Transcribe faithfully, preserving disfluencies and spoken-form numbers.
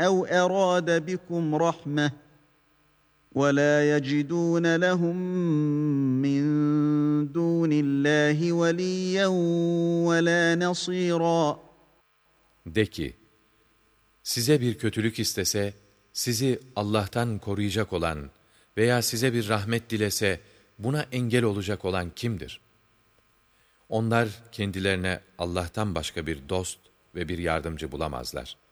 أَوْ أَرَادَ بِكُمْ رَحْمَةً وَلَا يَجِدُونَ لَهُم مِّن دُونِ اللّٰهِ وَلِيًّا وَلَا نَصِيرًا. De ki, size bir kötülük istese, sizi Allah'tan koruyacak olan veya size bir rahmet dilese, buna engel olacak olan kimdir? Onlar kendilerine Allah'tan başka bir dost ve bir yardımcı bulamazlar.